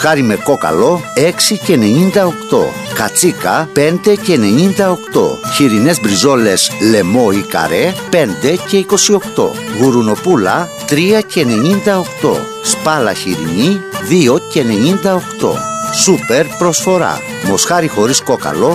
Μοσχάρι με κόκαλο 6,98. Κατσίκα 5,98. Χοιρινές μπριζόλες λεμό ή καρέ 5,28. Γουρουνοπούλα 3,98. Σπάλα χοιρινή 2,98. Σούπερ προσφορά. Μοσχάρι χωρίς κόκαλο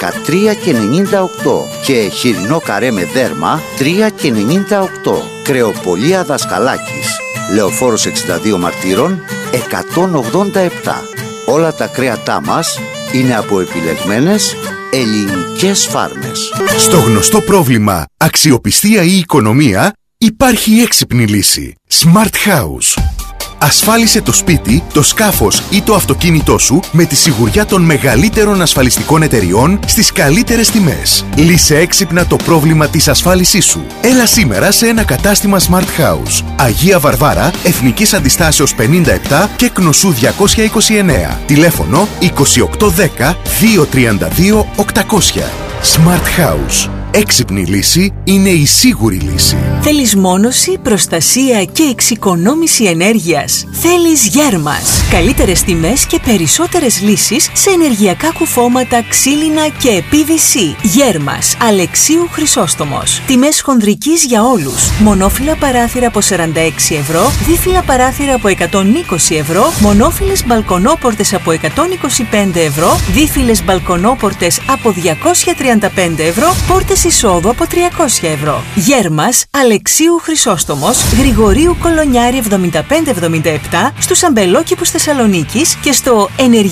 13,98 και χοιρινό καρέ με δέρμα 3,98. Κρεοπολία Δασκαλάκης, Λεωφόρος 62 Μαρτύρων 187. Όλα τα κρέατά μας είναι από επιλεγμένες ελληνικές φάρμες. Στο γνωστό πρόβλημα αξιοπιστία ή οικονομία υπάρχει έξυπνη λύση. Smart House. Ασφάλισε το σπίτι, το σκάφος ή το αυτοκίνητό σου με τη σιγουριά των μεγαλύτερων ασφαλιστικών εταιριών στις καλύτερες τιμές. Λύσε έξυπνα το πρόβλημα της ασφάλισής σου. Έλα σήμερα σε ένα κατάστημα Smart House. Αγία Βαρβάρα, Εθνικής Αντιστάσεως 57 και Κνωσού 229. Τηλέφωνο 2810 232 800. Smart House. Έξυπνη λύση είναι η σίγουρη λύση. Θέλεις μόνωση, προστασία και εξοικονόμηση ενέργειας? Θέλεις Γέρμας. Καλύτερες τιμές και περισσότερες λύσεις σε ενεργειακά κουφώματα, ξύλινα και PVC. Γέρμας. Αλεξίου Χρυσόστομος. Τιμές χονδρικής για όλους. Μονόφυλλα παράθυρα από 46 ευρώ, δίφυλλα παράθυρα από 120 ευρώ, μονόφυλλες μπαλκονόπορτες από 125 ευρώ, δίφυλλες μπαλκονόπορτες από 235 ευρώ, πόρτες εισόδου από 300 ευρώ. Γέρμας Αλεξίου Χρυσόστομος, Γρηγορίου Κολονιάρη 7577, στους αμπελόκηπους Θεσσαλονίκης και στο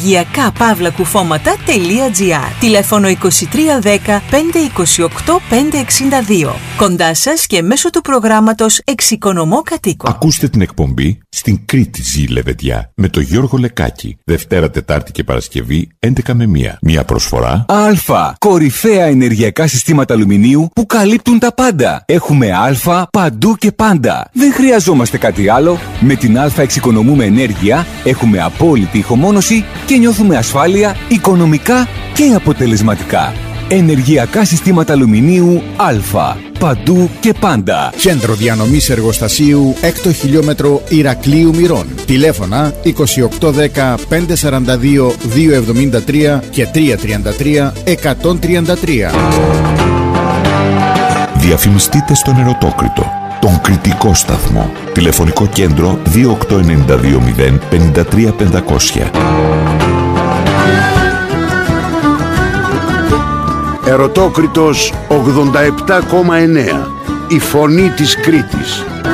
ενεργειακά-κουφώματα.gr. Τηλέφωνο 2310 528 562. Κοντά σας και μέσω του προγράμματος Εξοικονομώ Κατοίκο. Ακούστε την εκπομπή Στην Κρήτη ζει η Λεβεντιά με τον Γιώργο Λεκάκη. Δευτέρα, Τετάρτη και Παρασκευή 11 με 1. Μια προσφορά Α. Κορυφαία ενεργειακά συστήματα αλουμινίου που καλύπτουν τα πάντα. Έχουμε Α παντού και πάντα. Δεν χρειαζόμαστε κάτι άλλο. Με την Α εξοικονομούμε ενέργεια, έχουμε απόλυτη ηχομόνωση και νιώθουμε ασφάλεια οικονομικά και αποτελεσματικά. Ενεργειακά συστήματα αλουμινίου Α. Παντού και πάντα. Κέντρο διανομής εργοστασίου 6ο χιλιόμετρο Ηρακλείου Μυρών. Τηλέφωνα 2810 542 273 και 333 133. Διαφημιστείτε στον Ερωτόκριτο, τον κριτικό σταθμό. Τηλεφωνικό κέντρο 28920 53 500. Ερωτόκριτος 87,9. Η φωνή της Κρήτης.